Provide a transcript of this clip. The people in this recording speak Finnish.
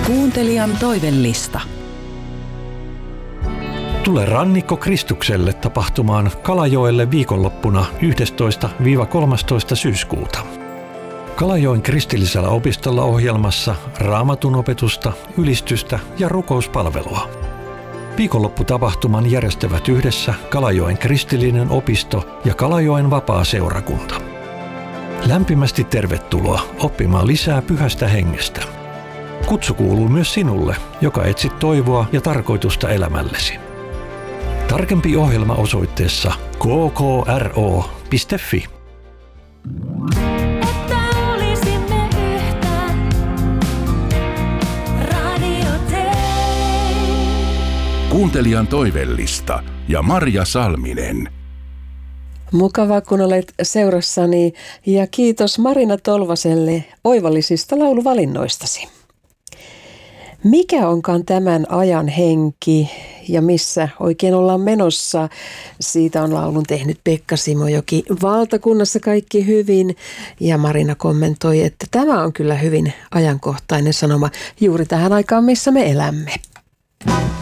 Kuuntelijan toivellista. Tule Rannikko Kristukselle tapahtumaan Kalajoelle viikonloppuna 11-13. syyskuuta. Kalajoen kristillisellä opistolla ohjelmassa raamatun opetusta, ylistystä ja rukouspalvelua. Viikonlopputapahtuman järjestävät yhdessä Kalajoen kristillinen opisto ja Kalajoen vapaa-seurakunta. Lämpimästi tervetuloa oppimaan lisää Pyhästä Hengestä. Kutsu kuuluu myös sinulle, joka etsit toivoa ja tarkoitusta elämällesi. Tarkempi ohjelma osoitteessa kkro.fi. Kuuntelijan toivellista ja Marja Salminen. Mukavaa, kun olet seurassani, ja kiitos Marina Tolvaselle oivallisista lauluvalinnoistasi. Mikä onkaan tämän ajan henki ja missä oikein ollaan menossa? Siitä on laulun tehnyt Pekka Simojoki. Valtakunnassa kaikki hyvin, ja Marina kommentoi, että tämä on kyllä hyvin ajankohtainen sanoma juuri tähän aikaan, missä me elämme.